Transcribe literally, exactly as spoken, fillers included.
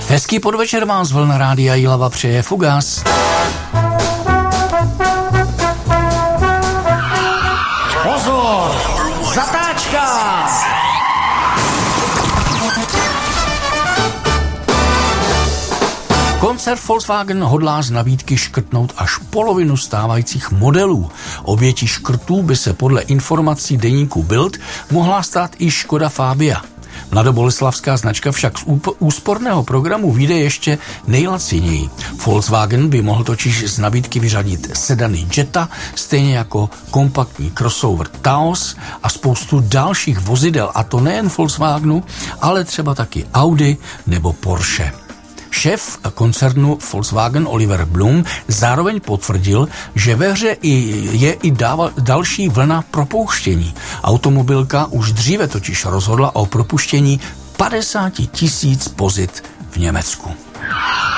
Hezký podvečer vám z vln Rádia Jihlava přeje Fugas. Pozor! Zatáčka! Koncern Volkswagen hodlá z nabídky škrtnout až polovinu stávajících modelů. Obětí škrtů by se podle informací deníku Bild mohla stát i Škoda Fabia. Mladoboleslavská značka však z úsporného programu vyjde ještě nejlaciněji. Volkswagen by mohl totiž z nabídky vyřadit sedany Jetta, stejně jako kompaktní crossover Taos a spoustu dalších vozidel, a to nejen Volkswagenu, ale třeba taky Audi nebo Porsche. Šéf koncernu Volkswagen Oliver Blume zároveň potvrdil, že ve hře je i dával další vlna propouštění. Automobilka už dříve totiž rozhodla o propuštění padesát tisíc pozit v Německu.